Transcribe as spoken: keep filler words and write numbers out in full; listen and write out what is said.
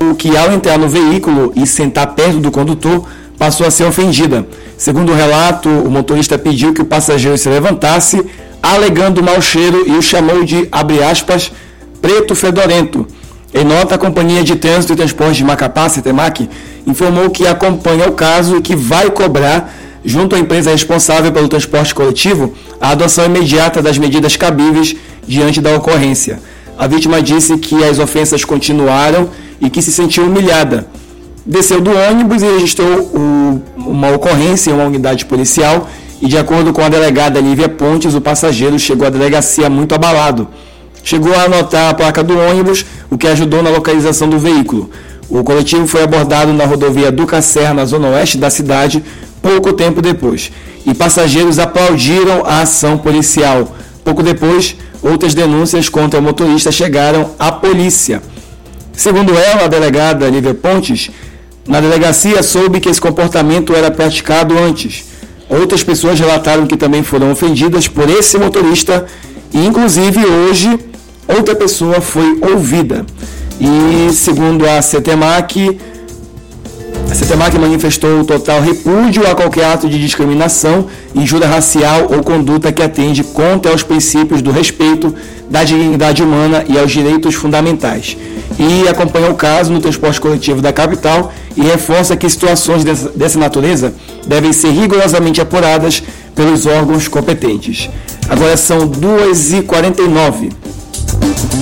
que ao entrar no veículo e sentar perto do condutor, passou a ser ofendida. Segundo o relato, o motorista pediu que o passageiro se levantasse, alegando mau cheiro, e o chamou de, abre aspas, preto fedorento. Em nota, a Companhia de Trânsito e Transporte de Macapá, CETEMAC, informou que acompanha o caso e que vai cobrar, junto à empresa responsável pelo transporte coletivo, a adoção imediata das medidas cabíveis diante da ocorrência. A vítima disse que as ofensas continuaram e que se sentiu humilhada. Desceu do ônibus e registrou o, uma ocorrência em uma unidade policial e, de acordo com a delegada Lívia Pontes, o passageiro chegou à delegacia muito abalado. Chegou a anotar a placa do ônibus, o que ajudou na localização do veículo. O coletivo foi abordado na rodovia Duca Serra, na zona oeste da cidade, pouco tempo depois. E passageiros aplaudiram a ação policial. Pouco depois, outras denúncias contra o motorista chegaram à polícia. Segundo ela, a delegada Lívia Pontes, na delegacia soube que esse comportamento era praticado antes. Outras pessoas relataram que também foram ofendidas por esse motorista e, inclusive, hoje, outra pessoa foi ouvida. E, segundo a CETEMAC, a CETEMAC manifestou o total repúdio a qualquer ato de discriminação, injúria racial ou conduta que atende contra os princípios do respeito, da dignidade humana e aos direitos fundamentais. E acompanha o caso no transporte coletivo da capital e reforça que situações dessa, dessa natureza devem ser rigorosamente apuradas pelos órgãos competentes. Agora são duas e quarenta e nove.